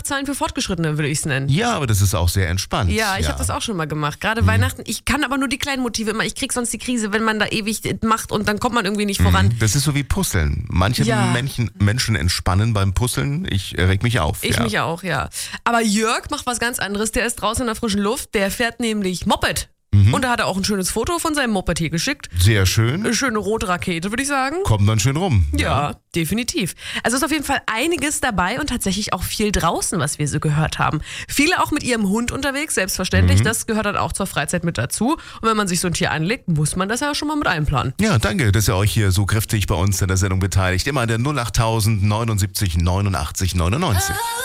Weihnachtszahlen für Fortgeschrittene, würde ich es nennen. Ja, aber das ist auch sehr entspannt. Ja, ich habe das auch schon mal gemacht. Gerade Weihnachten. Ich kann aber nur die kleinen Motive immer. Ich krieg sonst die Krise, wenn man da ewig macht und dann kommt man irgendwie nicht voran. Das ist so wie Puzzeln. Manche Menschen entspannen beim Puzzeln. Ich reg mich auf. Ich mich auch, ja. Aber Jörg macht was ganz anderes. Der ist draußen in der frischen Luft. Der fährt nämlich Moped. Und da hat er auch ein schönes Foto von seinem Moped hier geschickt. Sehr schön. Eine schöne rote Rakete, würde ich sagen. Kommt dann schön rum. Ja, definitiv. Also ist auf jeden Fall einiges dabei und tatsächlich auch viel draußen, was wir so gehört haben. Viele auch mit ihrem Hund unterwegs, selbstverständlich. Das gehört dann auch zur Freizeit mit dazu. Und wenn man sich so ein Tier anlegt, muss man das ja schon mal mit einplanen. Ja, danke, dass ihr euch hier so kräftig bei uns in der Sendung beteiligt. Immer an der 08000 79 89 99.